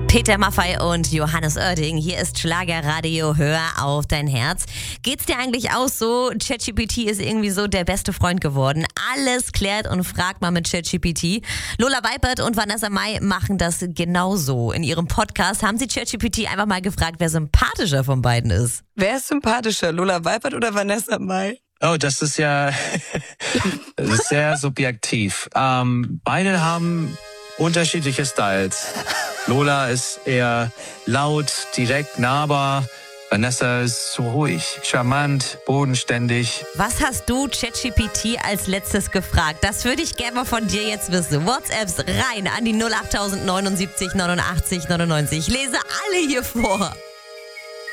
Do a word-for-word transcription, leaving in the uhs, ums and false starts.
Peter Maffay und Johannes Oerding. Hier ist Schlagerradio, hör auf dein Herz. Geht's dir eigentlich auch so? ChatGPT ist irgendwie so der beste Freund geworden. Alles klärt und fragt mal mit ChatGPT. Lola Weipert und Vanessa Mai machen das genauso. In ihrem Podcast haben sie ChatGPT einfach mal gefragt, wer sympathischer von beiden ist. Wer ist sympathischer, Lola Weipert oder Vanessa Mai? Oh, das ist ja das ist sehr subjektiv. Ähm, beide haben unterschiedliche Styles. Lola ist eher laut, direkt, nahbar. Vanessa ist so ruhig, charmant, bodenständig. Was hast du ChatGPT als letztes gefragt? Das würde ich gerne mal von dir jetzt wissen. WhatsApps rein an die null acht neunundsiebzig neunundachtzig neunundneunzig. Ich lese alle hier vor.